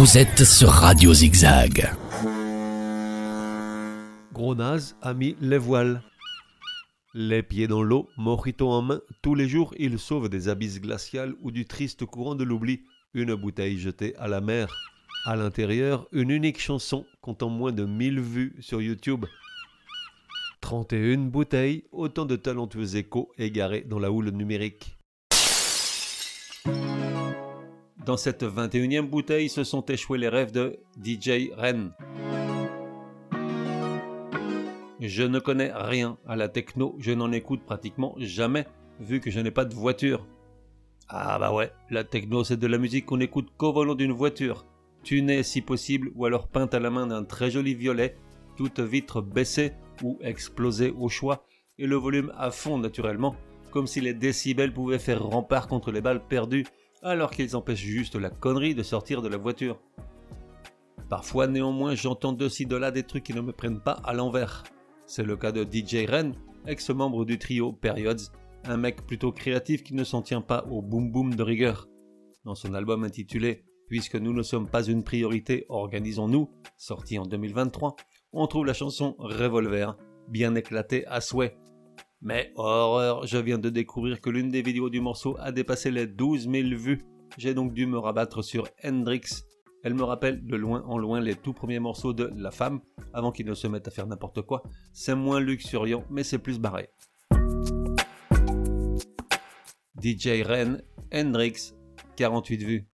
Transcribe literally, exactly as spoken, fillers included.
Vous êtes sur Radio Zigzag. Gros naze a mis les voiles. Les pieds dans l'eau, mojito en main, tous les jours il sauve des abysses glaciales ou du triste courant de l'oubli, une bouteille jetée à la mer. À l'intérieur, une unique chanson comptant moins de mille vues sur YouTube. trente et une bouteilles, autant de talentueux échos égarés dans la houle numérique. Dans cette vingt et unième bouteille se sont échoués les rêves de D J Ren. Je ne connais rien à la techno, je n'en écoute pratiquement jamais, vu que je n'ai pas de voiture. Ah bah ouais, la techno c'est de la musique qu'on écoute qu'au volant d'une voiture, tunée si possible ou alors peinte à la main d'un très joli violet, toute vitre baissée ou explosée au choix, et le volume à fond naturellement, comme si les décibels pouvaient faire rempart contre les balles perdues, alors qu'ils empêchent juste la connerie de sortir de la voiture. Parfois néanmoins j'entends de ci de là des trucs qui ne me prennent pas à l'envers. C'est le cas de D J Ren, ex-membre du trio Periods, un mec plutôt créatif qui ne s'en tient pas au boom boom de rigueur. Dans son album intitulé « Puisque nous ne sommes pas une priorité, organisons-nous », sorti en deux mille vingt-trois, on trouve la chanson « Revolver », bien éclatée à souhait. Mais horreur, je viens de découvrir que l'une des vidéos du morceau a dépassé les douze mille vues. J'ai donc dû me rabattre sur Hendrix. Elle me rappelle de loin en loin les tout premiers morceaux de La Femme, avant qu'ils ne se mettent à faire n'importe quoi. C'est moins luxuriant, mais c'est plus barré. D J Ren, Hendrix, quarante-huit vues.